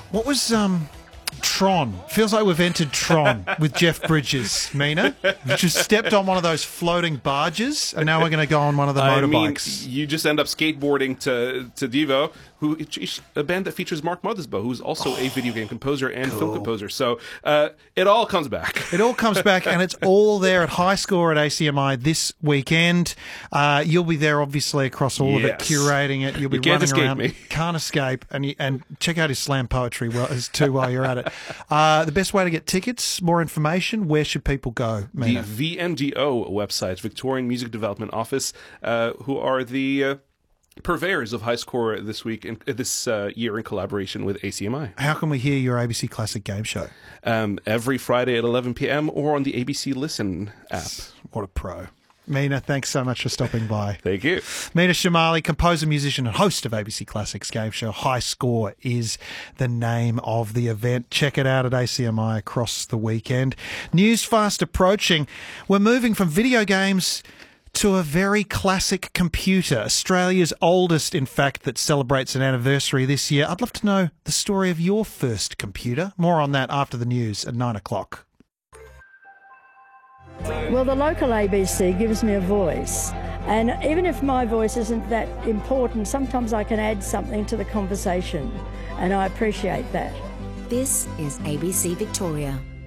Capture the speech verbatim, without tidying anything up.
What was um, Tron? Feels like we've entered Tron with Jeff Bridges, Mina. You just stepped on one of those floating barges, and now we're going to go on one of the I motorbikes. mean, you just end up skateboarding to to Devo, who a band that features Mark Mothersbaugh, who's also a video game composer and cool. film composer. So uh, it all comes back. It all comes back, and it's all there at High Score at A C M I this weekend. Uh, you'll be there, obviously, across all of it, Yes. curating it. You'll be You can't running escape around. me. Can't escape. And you, and check out his slam poetry well, as too while you're at it. Uh, the best way to get tickets, more information, where should people go, The Mina? V M D O website, Victorian Music Development Office, uh, who are the uh, purveyors of High Score this week, in, uh, this uh, year in collaboration with A C M I. How can we hear your A B C Classic game show? Um, every Friday at eleven p.m. or on the A B C Listen app. What a pro. Mina, thanks so much for stopping by. Thank you. Mina Shamali, composer, musician, and host of A B C Classics game show. High Score is the name of the event. Check it out at A C M I across the weekend. News fast approaching. We're moving from video games to a very classic computer, Australia's oldest, in fact, that celebrates an anniversary this year. I'd love to know the story of your first computer. More on that after the news at nine o'clock. Well, the local A B C gives me a voice, and even if my voice isn't that important, sometimes I can add something to the conversation, and I appreciate that. This is A B C Victoria.